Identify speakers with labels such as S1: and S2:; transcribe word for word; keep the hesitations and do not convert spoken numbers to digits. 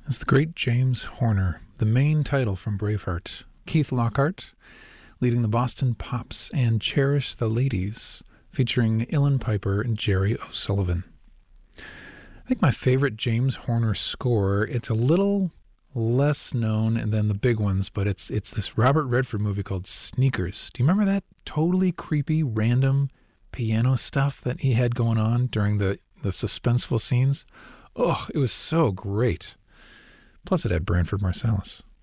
S1: is the great James Horner, the main title from Braveheart. Keith Lockhart leading the Boston Pops and Cherish the Ladies, featuring Ilan Piper and Jerry O'Sullivan. I think my favorite James Horner score, it's a little less known than the big ones, but it's it's this Robert Redford movie called Sneakers. Do you remember that totally creepy, random piano stuff that he had going on during the, the suspenseful scenes? Oh, it was so great. Plus it had Branford Marsalis.